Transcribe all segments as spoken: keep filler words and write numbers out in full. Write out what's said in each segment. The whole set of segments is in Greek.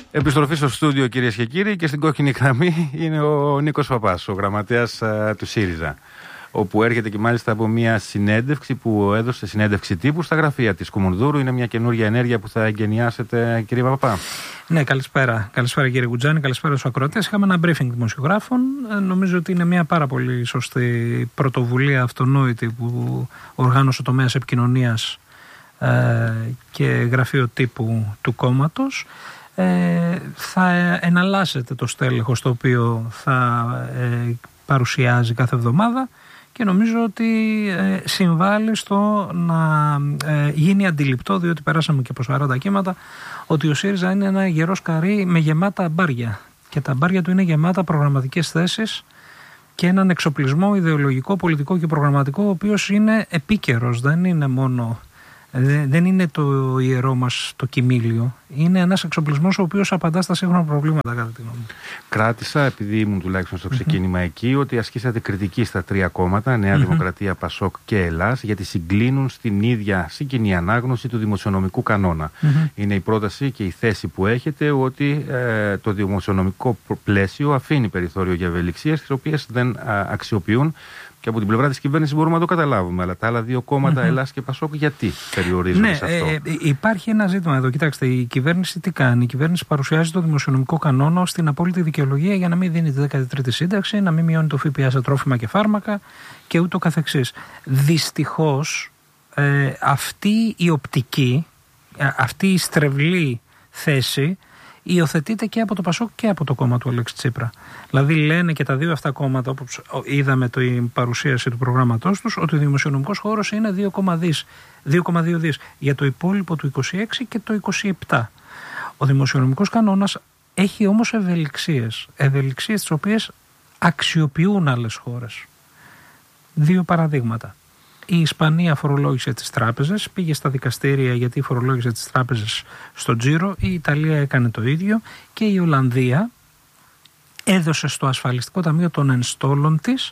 Επιστροφή στο στούντιο, κυρίες και κύριοι, και στην κόκκινη γραμμή είναι ο Νίκος Παπάς, ο γραμματέας α, του ΣΥΡΙΖΑ. Όπου έρχεται και μάλιστα από μια συνέντευξη που έδωσε, συνέντευξη τύπου στα γραφεία της Κουμουνδούρου. Είναι μια καινούργια ενέργεια που θα εγκαινιάσετε, κύριε Παπά. Ναι, καλησπέρα. Καλησπέρα, κύριε Γκουτζάνη, καλησπέρα στους ακροατές. Είχαμε ένα briefing δημοσιογράφων. Νομίζω ότι είναι μια πάρα πολύ σωστή πρωτοβουλία, αυτονόητη, που οργάνωσε ο τομέας επικοινωνίας ε, και γραφείο τύπου του κόμματος. Ε, θα εναλλάσσεται το στέλεχος το οποίο θα ε, παρουσιάζει κάθε εβδομάδα και νομίζω ότι ε, συμβάλλει στο να ε, γίνει αντιληπτό, διότι περάσαμε και από σαράντα κύματα, ότι ο ΣΥΡΙΖΑ είναι ένα γερό σκαρί με γεμάτα μπάρια και τα μπάρια του είναι γεμάτα προγραμματικές θέσεις και έναν εξοπλισμό ιδεολογικό, πολιτικό και προγραμματικό, ο οποίος είναι επίκαιρος, δεν είναι μόνο... Δεν είναι το ιερό μας το κοιμήλιο. Είναι ένας εξοπλισμός ο οποίος απαντά στα σύγχρονα προβλήματα, κατά τη γνώμη μου. Κράτησα, επειδή ήμουν τουλάχιστον στο ξεκίνημα mm-hmm. εκεί, ότι ασκήσατε κριτική στα τρία κόμματα, Νέα mm-hmm. Δημοκρατία, Πασόκ και Ελλάς, γιατί συγκλίνουν στην ίδια συγκοινή ανάγνωση του δημοσιονομικού κανόνα. Mm-hmm. Είναι η πρόταση και η θέση που έχετε ότι ε, το δημοσιονομικό πλαίσιο αφήνει περιθώριο για ευελιξίες, τις οποίες δεν α, αξιοποιούν. Και από την πλευρά της κυβέρνησης μπορούμε να το καταλάβουμε. Αλλά τα άλλα δύο κόμματα, mm-hmm. Ελλάς και Πασόκ, γιατί περιορίζονται ναι, σε αυτό? Ε, υπάρχει ένα ζήτημα εδώ. Κοιτάξτε, η κυβέρνηση τι κάνει? Η κυβέρνηση παρουσιάζει το δημοσιονομικό κανόνα στην απόλυτη δικαιολογία για να μην δίνει τη δέκατη τρίτη σύνταξη, να μην μειώνει το ΦΠΑ σε τρόφιμα και φάρμακα και ούτω καθεξής. Δυστυχώς, ε, αυτή η οπτική, αυτή η στρεβλή θέση υιοθετείται και από το Πασόκ και από το κόμμα του Αλέξη Τσίπρα. Δηλαδή λένε και τα δύο αυτά κόμματα, όπως είδαμε την παρουσίαση του προγράμματός τους, ότι ο δημοσιονομικός χώρος είναι δύο κόμμα δύο δις για το υπόλοιπο του είκοσι έξι και το είκοσι επτά. Ο δημοσιονομικός κανόνας έχει όμως ευελιξίες, ευελιξίες τις οποίες αξιοποιούν άλλες χώρες. Δύο παραδείγματα. Η Ισπανία φορολόγησε τις τράπεζες, πήγε στα δικαστήρια γιατί φορολόγησε τις τράπεζες στο τζίρο. Η Ιταλία έκανε το ίδιο και η Ολλανδία έδωσε στο ασφαλιστικό ταμείο των ενστόλων της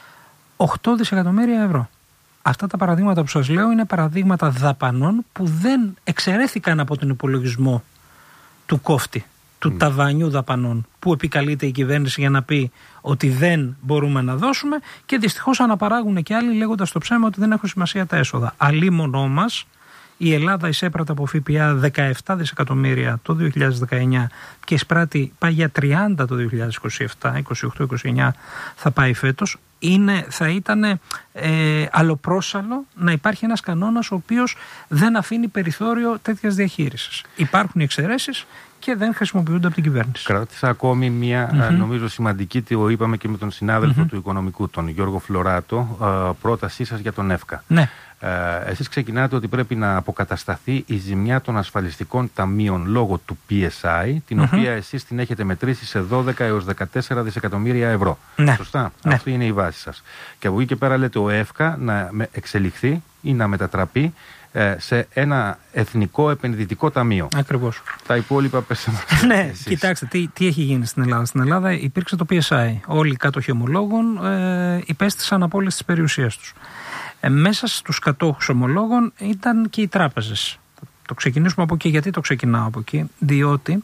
οκτώ δισεκατομμύρια ευρώ. Αυτά τα παραδείγματα που σας λέω είναι παραδείγματα δαπανών που δεν εξαιρέθηκαν από τον υπολογισμό του κόφτη, του mm. ταβανιού δαπανών, που επικαλείται η κυβέρνηση για να πει ότι δεν μπορούμε να δώσουμε, και δυστυχώς αναπαράγουν και άλλοι λέγοντας το ψέμα ότι δεν έχουν σημασία τα έσοδα. Αλίμονό μας, η Ελλάδα εισέπρατε από ΦΠΑ δεκαεπτά δισεκατομμύρια το δύο χιλιάδες δεκαεννιά και εισπράττει πάει για τριάντα το δύο χιλιάδες είκοσι επτά, είκοσι οκτώ είκοσι εννιά θα πάει φέτος. Είναι, θα ήταν ε, αλλοπρόσαλλο να υπάρχει ένας κανόνας ο οποίος δεν αφήνει περιθώριο τέτοιας διαχείρισης. Υπάρχουν εξαιρέσεις και δεν χρησιμοποιούνται από την κυβέρνηση. Κράτησα ακόμη μια mm-hmm. νομίζω σημαντική, το είπαμε και με τον συνάδελφο mm-hmm. του Οικονομικού, τον Γιώργο Φλωράτο, πρότασή σας για τον ΕΦΚΑ. Ναι. Ε, εσείς ξεκινάτε ότι πρέπει να αποκατασταθεί η ζημιά των ασφαλιστικών ταμείων λόγω του πι ες άι, την mm-hmm. οποία εσείς την έχετε μετρήσει σε δώδεκα έως δεκατέσσερα δισεκατομμύρια ευρώ. Ναι. Σωστά. Ναι. Αυτή είναι η βάση σας. Και από εκεί και πέρα λέτε ο ΕΦΚΑ να εξελιχθεί ή να μετατραπεί σε ένα εθνικό επενδυτικό ταμείο. Ακριβώς. Τα υπόλοιπα πέστε μας. Ναι, κοιτάξτε, τι, τι έχει γίνει στην Ελλάδα. Στην Ελλάδα υπήρξε το πι ες άι. Όλοι οι κάτοχοι ομολόγων ε, υπέστησαν απόλυση της περιουσίας τους. Ε, μέσα στους κατόχους ομολόγων ήταν και οι τράπεζες. Το ξεκινήσουμε από εκεί. Γιατί το ξεκινάω από εκεί? Διότι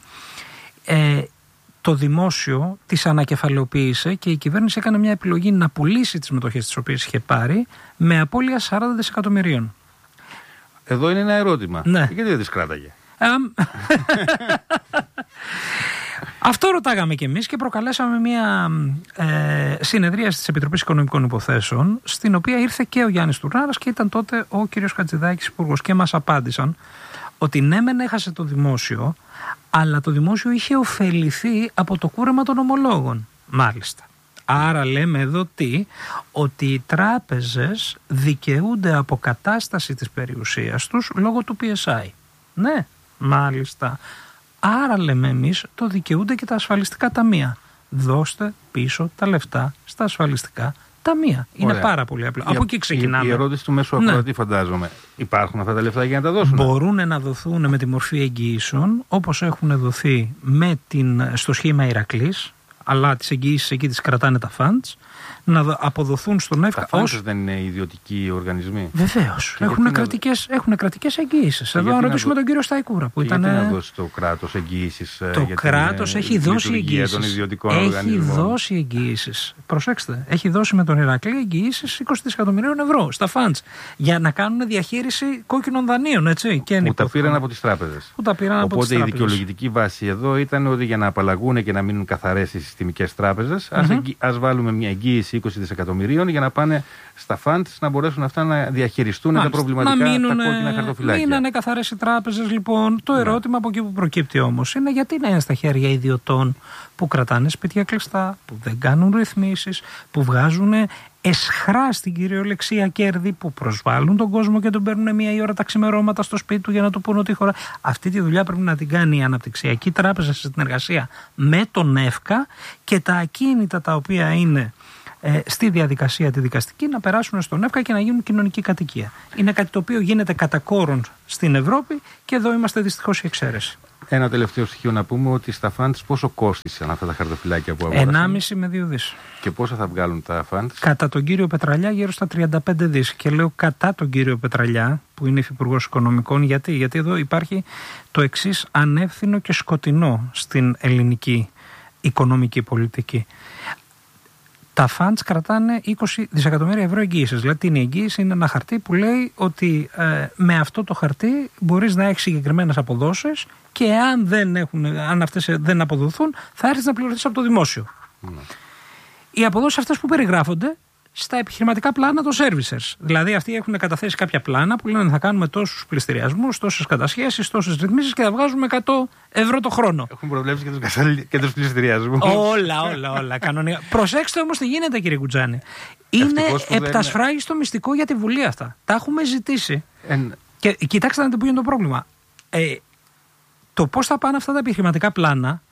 ε, το δημόσιο τις ανακεφαλαιοποίησε και η κυβέρνηση έκανε μια επιλογή να πουλήσει τις μετοχές τις οποίες είχε πάρει με απώλεια σαράντα δισεκατομμυρίων. Εδώ είναι ένα ερώτημα. Ναι. Γιατί δεν τις κράταγε? Um... Αυτό ρωτάγαμε κι εμείς και προκαλέσαμε μια ε, συνεδρίαση της Επιτροπής Οικονομικών Υποθέσεων, στην οποία ήρθε και ο Γιάννης Τουρνάρας και ήταν τότε ο κύριος Χατζηδάκης υπουργός, και μας απάντησαν ότι ναι μεν έχασε το δημόσιο, αλλά το δημόσιο είχε ωφεληθεί από το κούρεμα των ομολόγων. Μάλιστα. Άρα λέμε εδώ τι? Ότι οι τράπεζες δικαιούνται αποκατάσταση της περιουσίας τους λόγω του πι ες άι. Ναι, μάλιστα. Άρα λέμε εμείς το δικαιούνται και τα ασφαλιστικά ταμεία. Δώστε πίσω τα λεφτά στα ασφαλιστικά ταμεία. Είναι Ωραία. πάρα πολύ απλό. Η, Από εκεί ξεκινάμε. Η, η ερώτηση του μέσου ακροατή, ναι. φαντάζομαι. Υπάρχουν αυτά τα λεφτά για να τα δώσουν? Μπορούν να δοθούν με τη μορφή εγγυήσεων, όπως έχουν δοθεί με την, στο σχήμα Ηρακλής, αλλά τις εγγυήσεις εκεί τις κρατάνε τα funds, να αποδοθούν στον ΕΦΚΑ. Τα funds δεν είναι ιδιωτικοί οργανισμοί? Βεβαίως. Έχουν κρατικές, έχουν κρατικές εγγυήσεις. Εδώ να ρωτήσουμε τον κύριο Σταϊκούρα. Που ήταν... Γιατί να δώσει το κράτος εγγυήσεις? Το για κράτος την, έχει δώσει εγγυήσεις. Έχει οργανισμών. δώσει εγγυήσεις. Προσέξτε. Έχει δώσει με τον Ηρακλή εγγυήσεις είκοσι δισεκατομμυρίων ευρώ στα funds για να κάνουν διαχείριση κόκκινων δανείων. Έτσι, και που τα πήραν από τις τράπεζες. Που τα πήραν από τις τράπεζες. Οπότε η δικαιολογητική βάση εδώ ήταν ότι για να απαλλαγούν και να μείνουν καθαρές οι συστημικές τράπεζες, Mm-hmm. ας βάλουμε μια εγγύηση είκοσι δισεκατομμυρίων για να πάνε στα funds να μπορέσουν αυτά να διαχειριστούν Μάλιστα. τα προβληματικά, μείνουν, τα κόκκινα χαρτοφυλάκια. Μείνανε καθαρές οι τράπεζες λοιπόν. Το ερώτημα από εκεί που προκύπτει όμως είναι γιατί να είναι στα χέρια ιδιωτών που κρατάνε σπίτια κλειστά, που δεν κάνουν ρυθμίσεις, που βγάζουν εσχρά στην κυριολεξία κέρδη, που προσβάλλουν τον κόσμο και τον παίρνουν μία η ώρα τα ξημερώματα στο σπίτι του για να του πούνε ότι χώρα. Αυτή τη δουλειά πρέπει να την κάνει η Αναπτυξιακή Τράπεζα σε συνεργασία με τον ΕΦΚΑ και τα ακίνητα τα οποία είναι ε, στη διαδικασία τη δικαστική να περάσουν στον ΕΦΚΑ και να γίνουν κοινωνική κατοικία. Είναι κάτι το οποίο γίνεται κατά κόρον στην Ευρώπη και εδώ είμαστε δυστυχώς η εξαίρεση. Ένα τελευταίο στοιχείο να πούμε ότι στα funds πόσο κόστησαν αυτά τα χαρτοφυλάκια που αγόρασαν? ενάμιση με δύο δις. Και πόσα θα βγάλουν τα funds? Κατά τον κύριο Πετραλιά γύρω στα τριάντα πέντε δις. Και λέω κατά τον κύριο Πετραλιά που είναι υφυπουργός Οικονομικών. Γιατί? Γιατί εδώ υπάρχει το εξής ανεύθυνο και σκοτεινό στην ελληνική οικονομική πολιτική. Τα funds κρατάνε είκοσι δισεκατομμύρια ευρώ εγγύησης. Δηλαδή, την εγγύηση είναι ένα χαρτί που λέει ότι ε, με αυτό το χαρτί μπορείς να έχεις συγκεκριμένες αποδόσεις και αν, δεν έχουν, αν αυτές δεν αποδοθούν, θα έρθεις να πληρωθείς από το δημόσιο. Mm. Οι αποδόσεις αυτές που περιγράφονται στα επιχειρηματικά πλάνα των servicers. Δηλαδή, αυτοί έχουν καταθέσει κάποια πλάνα που λένε θα κάνουμε τόσους πληστηριασμούς, τόσες κατασχέσεις, τόσες ρυθμίσεις και θα βγάζουμε εκατό ευρώ το χρόνο. Έχουν προβλέψει και τους πληστηριασμούς. Όλα, όλα, όλα. Κανονικά. Προσέξτε όμως τι γίνεται, κύριε Κουτζάνη. Είναι επτασφράγιστο είναι... μυστικό για τη Βουλή αυτά. Τα έχουμε ζητήσει. Εν... Και κοιτάξτε να δείτε πού είναι το πρόβλημα. Ε, το πώς θα πάνε αυτά τα επιχειρηματικά πλάνα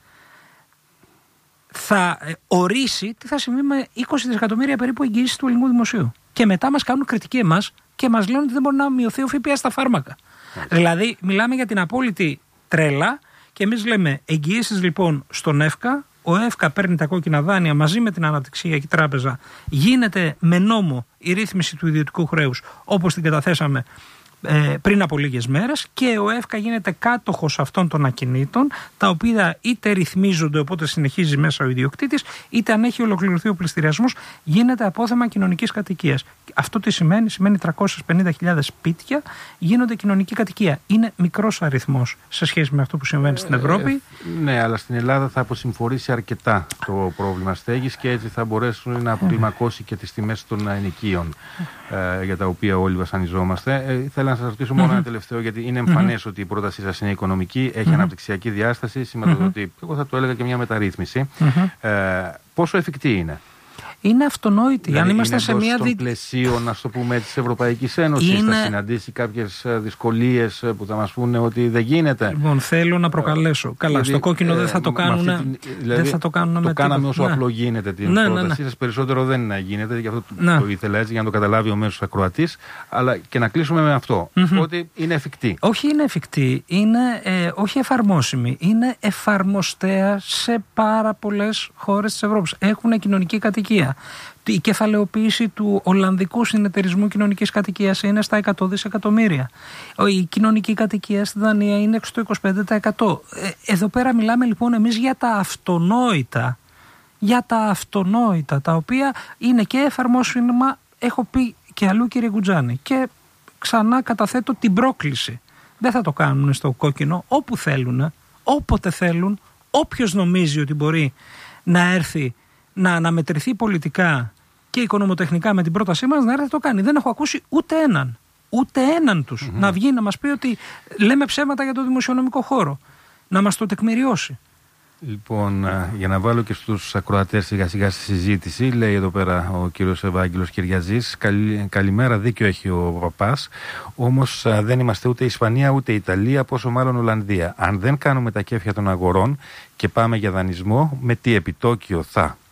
θα ορίσει τι θα συμβεί με είκοσι δισεκατομμύρια περίπου εγγυήσεις του ελληνικού δημοσίου. Και μετά μας κάνουν κριτική εμάς και μας λένε ότι δεν μπορεί να μειωθεί ο ΦΠΑ στα φάρμακα. Yeah. Δηλαδή, μιλάμε για την απόλυτη τρέλα και εμείς λέμε εγγυήσεις λοιπόν στον ΕΦΚΑ. Ο ΕΦΚΑ παίρνει τα κόκκινα δάνεια μαζί με την Αναπτυξιακή Τράπεζα. Γίνεται με νόμο η ρύθμιση του ιδιωτικού χρέους όπως την καταθέσαμε Ε, πριν από λίγες μέρες και ο ΕΦΚΑ γίνεται κάτοχος αυτών των ακινήτων, τα οποία είτε ρυθμίζονται οπότε συνεχίζει μέσα ο ιδιοκτήτης, είτε αν έχει ολοκληρωθεί ο πληστηριασμός γίνεται απόθεμα κοινωνικής κατοικίας. Αυτό τι σημαίνει? Σημαίνει τριακόσιες πενήντα χιλιάδες σπίτια γίνονται κοινωνική κατοικία. Είναι μικρός αριθμός σε σχέση με αυτό που συμβαίνει στην Ευρώπη. Ε, ναι, αλλά στην Ελλάδα θα αποσυμφορήσει αρκετά το πρόβλημα στέγης και έτσι θα μπορέσουν να κλιμακώσει και τις τιμές των ενοικίων ε, για τα οποία όλοι βασανιζόμαστε. Ε, θέλω να σας ρωτήσω μόνο mm-hmm. ένα τελευταίο, γιατί είναι εμφανές mm-hmm. ότι η πρότασή σας είναι οικονομική, έχει mm-hmm. αναπτυξιακή διάσταση, σηματοδοτεί, mm-hmm. εγώ θα το έλεγα και μια μεταρρύθμιση. Mm-hmm. Ε, πόσο εφικτή είναι? Είναι αυτονόητη. Δηλαδή, αν είμαστε είναι σε μια δι... των πλαισίων, να το πούμε, της Ευρωπαϊκής Ένωσης, είναι... θα συναντήσει κάποιες δυσκολίες που θα μας πούνε ότι δεν γίνεται. Λοιπόν, θέλω να προκαλέσω. Ε, Καλά, δηλαδή, στο κόκκινο ε, δεν θα το κάνουν. Την... Δηλαδή, δεν θα το κάνουν το με κάναμε τίποτα. όσο ναι. απλό γίνεται την ναι, πρότασή ναι, ναι. σας. Περισσότερο δεν γίνεται, γι' αυτό ναι. το ήθελα έτσι, για να το καταλάβει ο μέσος ακροατής. Αλλά και να κλείσουμε με αυτό. Mm-hmm. Ότι είναι εφικτή. Όχι είναι εφικτή, είναι ε, όχι εφαρμόσιμη. Είναι εφαρμοστέα σε πάρα πολλές χώρες της Ευρώπης. Έχουν κοινωνική κατοικία. Η κεφαλαιοποίηση του Ολλανδικού Συνεταιρισμού Κοινωνικής Κατοικίας είναι στα εκατό δισεκατομμύρια. Η κοινωνική κατοικία στη Δανία είναι στο είκοσι πέντε τοις εκατό. Εδώ πέρα μιλάμε λοιπόν εμείς για τα αυτονόητα, για τα αυτονόητα, τα οποία είναι και εφαρμόσιμα, έχω πει και αλλού κύριε Γκουτζάνη. Και ξανά καταθέτω την πρόκληση. Δεν θα το κάνουν στο κόκκινο, όπου θέλουν, όποτε θέλουν, όποιος νομίζει ότι μπορεί να έρθει να αναμετρηθεί πολιτικά και οικονομοτεχνικά με την πρότασή μας, να έρθει να το κάνει. Δεν έχω ακούσει ούτε έναν, ούτε έναν τους mm-hmm. να βγει να μας πει ότι λέμε ψέματα για το δημοσιονομικό χώρο. Να μας το τεκμηριώσει. Λοιπόν, για να βάλω και στους ακροατές σιγά σιγά στη συζήτηση, λέει εδώ πέρα ο κύριος Ευάγγελος Κυριαζής, καλη, καλημέρα, δίκιο έχει ο παπάς, όμως δεν είμαστε ούτε Ισπανία ούτε Ιταλία, πόσο μάλλον Ολλανδία. Αν δεν κάνουμε τα κέφια των αγορών και πάμε για δανεισμό, με τι επιτόκιο θα?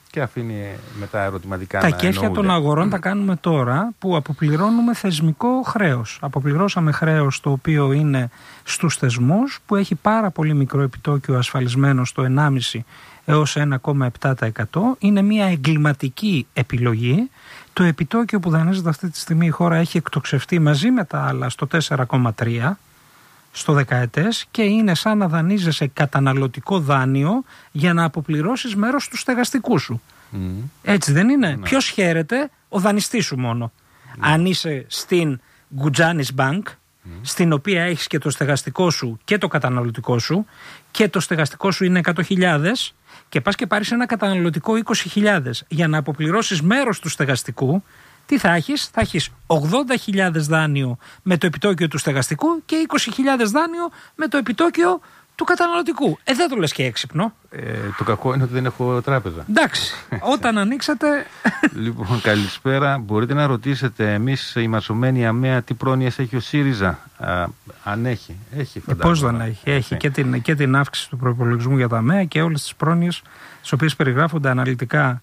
και αφήνει μετά ερωτηματικά. Τα να κέφια εννοούνται. των αγορών τα κάνουμε τώρα που αποπληρώνουμε θεσμικό χρέος. Αποπληρώσαμε χρέος το οποίο είναι στους θεσμούς, που έχει πάρα πολύ μικρό επιτόκιο ασφαλισμένο στο ενάμιση έως ένα κόμμα επτά τοις εκατό. Είναι μια εγκληματική επιλογή. Το επιτόκιο που δανείζεται αυτή τη στιγμή η χώρα έχει εκτοξευτεί μαζί με τα άλλα στο τέσσερα κόμμα τρία στο δεκαετές και είναι σαν να δανείζεσαι καταναλωτικό δάνειο για να αποπληρώσεις μέρος του στεγαστικού σου. Mm. Έτσι δεν είναι? Mm. Ποιος χαίρεται? Ο δανειστής σου μόνο. Mm. Αν είσαι στην Γκουτζάνης Bank, mm. στην οποία έχεις και το στεγαστικό σου και το καταναλωτικό σου, και το στεγαστικό σου είναι εκατό χιλιάδες και πας και πάρεις ένα καταναλωτικό είκοσι χιλιάδες για να αποπληρώσεις μέρος του στεγαστικού, τι θα έχεις? Θα έχεις ογδόντα χιλιάδες δάνειο με το επιτόκιο του στεγαστικού και είκοσι χιλιάδες δάνειο με το επιτόκιο του καταναλωτικού. Ε, δεν το λες και έξυπνο. Ε, το κακό είναι ότι δεν έχω τράπεζα. Εντάξει, όταν ανοίξατε... Λοιπόν, καλησπέρα. Μπορείτε να ρωτήσετε εμείς οι μασωμένοι ΑΜΕΑ τι πρόνοιες έχει ο ΣΥΡΙΖΑ? Α, αν έχει. Έχει, ε, πώς δεν έχει. Έχει και την, και την αύξηση του προϋπολογισμού για τα ΑΜΕΑ και όλες τις πρόνοιες τις οποίες περιγράφονται αναλυτικά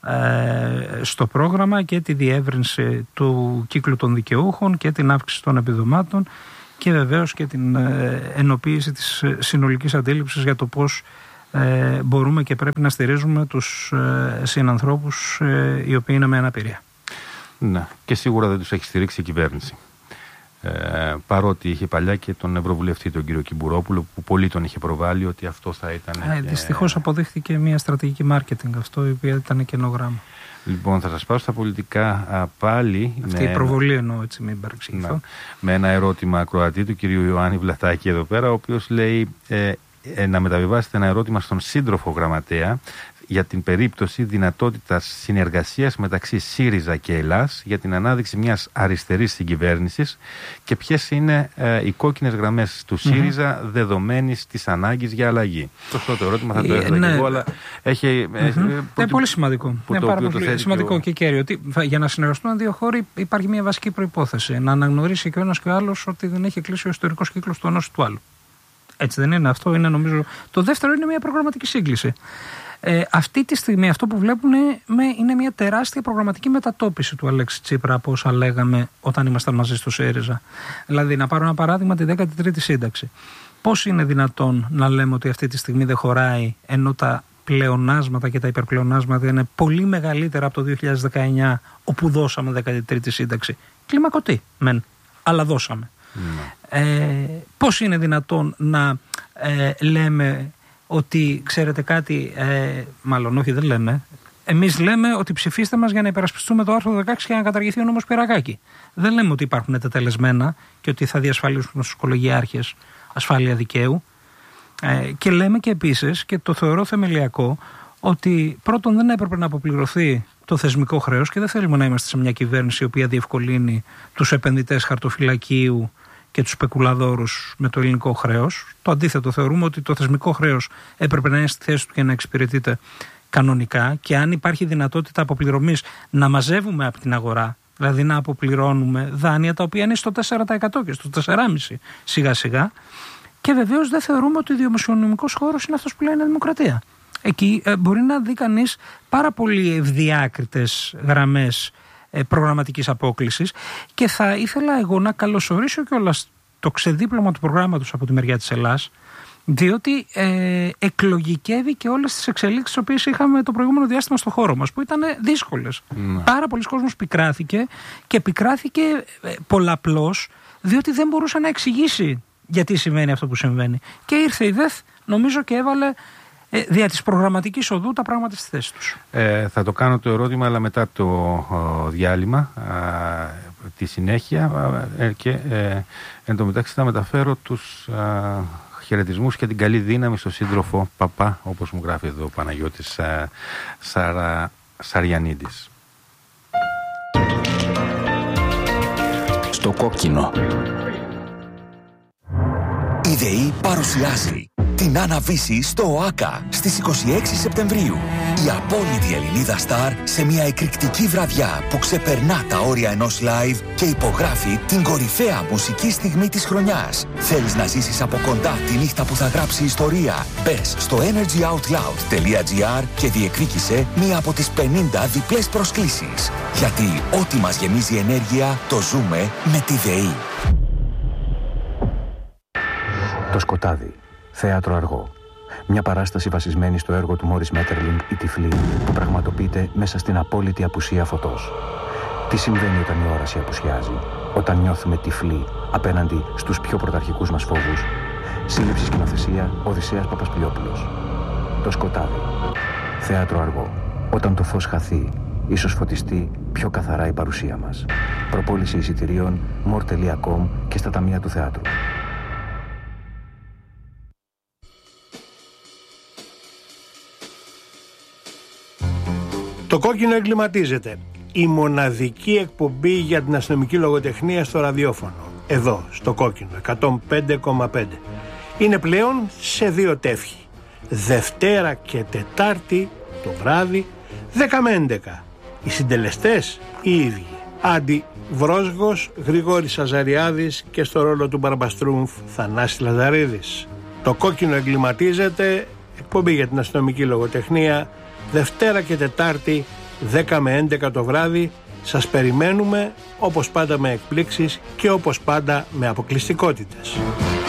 στο πρόγραμμα, και τη διεύρυνση του κύκλου των δικαιούχων και την αύξηση των επιδομάτων και βεβαίως και την ενοποίηση της συνολικής αντίληψης για το πώς μπορούμε και πρέπει να στηρίζουμε τους συνανθρώπους οι οποίοι είναι με αναπηρία. Ναι, και σίγουρα δεν τους έχει στηρίξει η κυβέρνηση. Ε, παρότι είχε παλιά και τον Ευρωβουλευτή τον κύριο Κυμπουρόπουλο, που πολύ τον είχε προβάλει ότι αυτό θα ήταν. Ε, και... Δυστυχώς αποδείχθηκε μια στρατηγική μάρκετινγκ αυτό, η οποία ήταν καινογράμμα. Λοιπόν, θα σας πάω στα πολιτικά α, πάλι. Αυτή η προβολή εννοώ, έτσι, μην παρεξηγηθώ. Με ένα ερώτημα ακροατή του κυρίου Ιωάννη Βλατάκη εδώ πέρα, ο οποίος λέει ε, ε, να μεταβιβάσετε ένα ερώτημα στον σύντροφο γραμματέα για την περίπτωση δυνατότητας συνεργασίας μεταξύ ΣΥΡΙΖΑ και Ελλάς για την ανάδειξη μιας αριστερής συγκυβέρνησης και ποιες είναι ε, οι κόκκινες γραμμές του ΣΥΡΙΖΑ mm-hmm. δεδομένης της ανάγκης για αλλαγή. Αυτό το ερώτημα θα το έδωσα ναι. και εγώ, αλλά έχει... Mm-hmm. Είναι το, πολύ σημαντικό. Είναι πάρα πολύ σημαντικό και κέριο. Ότι για να συνεργαστούν δύο χώροι υπάρχει μια βασική προϋπόθεση. Να αναγνωρίσει και ο ένας και ο άλλος ότι δεν έχει κλείσει ο ιστορικός κύκλος του ενός του άλλου. Έτσι δεν είναι? Αυτό είναι, νομίζω. Το δεύτερο είναι μια προγραμματική σύγκληση. Ε, αυτή τη στιγμή αυτό που βλέπουμε είναι μια τεράστια προγραμματική μετατόπιση του Αλέξη Τσίπρα από όσα λέγαμε όταν ήμασταν μαζί στο ΣΥΡΙΖΑ. Δηλαδή, να πάρω ένα παράδειγμα, τη δέκατη τρίτη σύνταξη. Πώς είναι δυνατόν να λέμε ότι αυτή τη στιγμή δεν χωράει, ενώ τα πλεονάσματα και τα υπερπλεονάσματα είναι πολύ μεγαλύτερα από το δύο χιλιάδες δεκαεννιά, όπου δώσαμε δέκατη τρίτη σύνταξη? Κλιμακωτή, μεν, αλλά δώσαμε. Mm. Ε, πώς είναι δυνατόν να ε, λέμε ότι, ξέρετε κάτι, ε, μάλλον όχι, δεν λέμε. Εμείς λέμε ότι ψηφίστε μας για να υπερασπιστούμε το άρθρο δεκαέξι και να καταργηθεί ο νόμος Πυρακάκη. Δεν λέμε ότι υπάρχουν τετελεσμένα και ότι θα διασφαλίσουμε στους κολογιάρχες ασφάλεια δικαίου. Ε, και λέμε και επίσης, και το θεωρώ θεμελιακό, ότι πρώτον δεν έπρεπε να αποπληρωθεί το θεσμικό χρέος και δεν θέλουμε να είμαστε σε μια κυβέρνηση η οποία διευκολύνει τους επενδυτές χαρτοφυλακίου και τους σπεκουλαδόρους με το ελληνικό χρέος. Το αντίθετο, θεωρούμε ότι το θεσμικό χρέος έπρεπε να είναι στη θέση του και να εξυπηρετείται κανονικά, και αν υπάρχει δυνατότητα αποπληρωμής να μαζεύουμε από την αγορά, δηλαδή να αποπληρώνουμε δάνεια τα οποία είναι στο τέσσερα τοις εκατό και στο τέσσερα κόμμα πέντε τοις εκατό σιγά σιγά. Και βεβαίως δεν θεωρούμε ότι ο δημοσιονομικός χώρος είναι αυτός που λέει είναι δημοκρατία. Εκεί ε, μπορεί να δει κανείς πάρα πολύ ευδιάκριτες γραμμές ε, προγραμματικής απόκλησης, και θα ήθελα εγώ να καλωσορίσω κιόλας το ξεδίπλωμα του προγράμματος από τη μεριά της Ελλάς, διότι ε, εκλογικεύει και όλες τις εξελίξεις τις οποίες είχαμε το προηγούμενο διάστημα στο χώρο μας, που ήταν δύσκολες. Mm. Πάρα πολλοί κόσμος πικράθηκε, και πικράθηκε ε, πολλαπλώς, διότι δεν μπορούσε να εξηγήσει γιατί συμβαίνει αυτό που συμβαίνει. Και ήρθε η ΔΕΘ, νομίζω, και έβαλε ε, δια της προγραμματικής οδού τα πράγματα στη θέση τους. Ε, θα το κάνω το ερώτημα, αλλά μετά το ο, διάλειμμα, α, τη συνέχεια, ε, και ε, εν τω μεταξύ θα μεταφέρω τους α, χαιρετισμούς και την καλή δύναμη στο σύντροφο Παπά, όπως μου γράφει εδώ ο Παναγιώτης α, Σαρα, Σαριανίδης. Στο κόκκινο. Η ΔΕΗ παρουσιάζει την Άννα Βύση στο ΟΑΚΑ στις είκοσι έξι Σεπτεμβρίου. Η απόλυτη Ελληνίδα στάρ σε μια εκρηκτική βραδιά που ξεπερνά τα όρια ενός live και υπογράφει την κορυφαία μουσική στιγμή της χρονιάς. Θέλεις να ζήσεις από κοντά τη νύχτα που θα γράψει ιστορία? Μπες στο energyoutloud.gr και διεκδίκησε μία από τις πενήντα διπλές προσκλήσεις. Γιατί ό,τι μας γεμίζει ενέργεια το ζούμε με τη ΔΕΗ. Το σκοτάδι. Θέατρο αργό. Μια παράσταση βασισμένη στο έργο του Μόρις Μέττερλινγκ «Η Τυφλή» που πραγματοποιείται μέσα στην απόλυτη απουσία φωτός. Τι συμβαίνει όταν η όραση απουσιάζει, όταν νιώθουμε τυφλοί απέναντι στους πιο πρωταρχικούς μας φόβους? Σύλληψη σκηνοθεσία Οδυσσέας Παπασπηλιόπουλος. Το σκοτάδι. Θέατρο αργό. Όταν το φως χαθεί, ίσως φωτιστεί πιο καθαρά η παρουσία μας. Προπόληση εισιτηρίων μορ τελεία κομ και στα ταμεία του θεάτρου. Το κόκκινο εγκληματίζεται. Η μοναδική εκπομπή για την αστυνομική λογοτεχνία στο ραδιόφωνο. Εδώ, στο κόκκινο, εκατόν πέντε κόμμα πέντε. Είναι πλέον σε δύο τεύχη. Δευτέρα και Τετάρτη το βράδυ, δέκα με έντεκα. Οι συντελεστές οι ίδιοι. Άντι Βρόσγος, Γρηγόρης Αζαριάδης και στο ρόλο του Μπαρμπαστρούμφ Θανάση Λαζαρίδης. Το κόκκινο εγκληματίζεται, εκπομπή για την αστυνομική λογοτεχνία, Δευτέρα και Τετάρτη, δέκα με έντεκα το βράδυ. Σας περιμένουμε, όπως πάντα με εκπλήξεις και όπως πάντα με αποκλειστικότητες.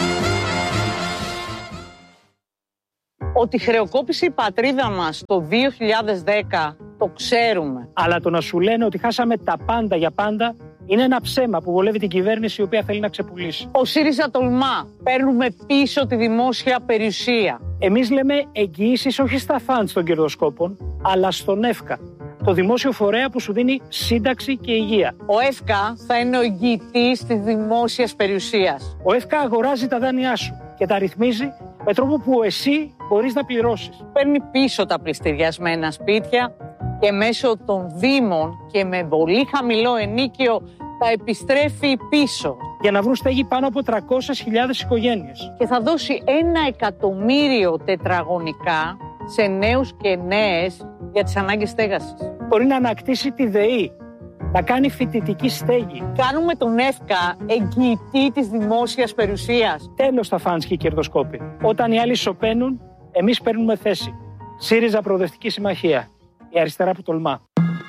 Ότι χρεοκόπησε η πατρίδα μας το δύο χιλιάδες δέκα, το ξέρουμε. Αλλά το να σου λένε ότι χάσαμε τα πάντα για πάντα είναι ένα ψέμα που βολεύει την κυβέρνηση η οποία θέλει να ξεπουλήσει. Ο ΣΥΡΙΖΑ τολμά. Παίρνουμε πίσω τη δημόσια περιουσία. Εμείς λέμε εγγυήσεις όχι στα φαντς των κερδοσκόπων, αλλά στον ΕΦΚΑ, το δημόσιο φορέα που σου δίνει σύνταξη και υγεία. Ο ΕΦΚΑ θα είναι ο εγγυητής της δημόσιας περιουσίας. Ο ΕΦΚΑ αγοράζει τα δάνειά σου και τα ρυθμίζει με τρόπο που εσύ μπορείς να πληρώσεις. Παίρνει πίσω τα πληστηριασμένα σπίτια και μέσω των δήμων και με πολύ χαμηλό ενίκιο τα επιστρέφει πίσω. Για να βρουν στέγη πάνω από τριακόσιες χιλιάδες οικογένειες. Και θα δώσει ένα εκατομμύριο τετραγωνικά σε νέους και νέες για τις ανάγκες στέγασης. Μπορεί να ανακτήσει τη ΔΕΗ, να κάνει φοιτητική στέγη. Κάνουμε τον ΕΦΚΑ εγγυητή της δημόσιας περιουσίας. Τέλος τα φαντς και οι κερδοσκόποι. Όταν οι άλλοι σωπαίνουν, εμείς παίρνουμε θέση. ΣΥΡΙΖΑ Προοδευτική Συμμαχία. Η αριστερά που τολμά.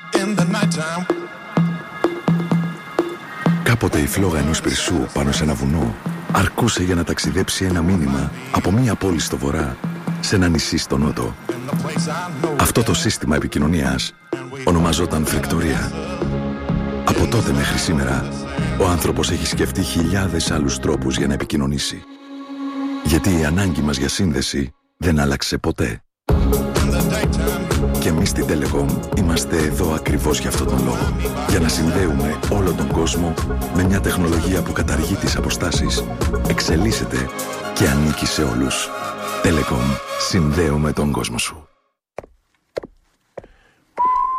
Κάποτε η φλόγα ενός πυρσού πάνω σε ένα βουνό αρκούσε για να ταξιδέψει ένα μήνυμα από μία πόλη στο βορρά σε ένα νησί στο νότο. Αυτό το σύστημα επικοινωνίας ονομαζόταν φρεκτορία. Από τότε μέχρι σήμερα, ο άνθρωπος έχει σκεφτεί χιλιάδες άλλους τρόπους για να επικοινωνήσει. Γιατί η ανάγκη μας για σύνδεση δεν άλλαξε ποτέ. Και εμείς στην Telecom είμαστε εδώ ακριβώς για αυτόν τον λόγο. Για να συνδέουμε όλο τον κόσμο με μια τεχνολογία που καταργεί τις αποστάσεις, εξελίσσεται και ανήκει σε όλους. Telecom. Συνδέουμε τον κόσμο σου.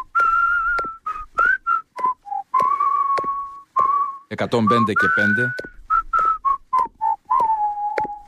εκατόν πέντε και πέντε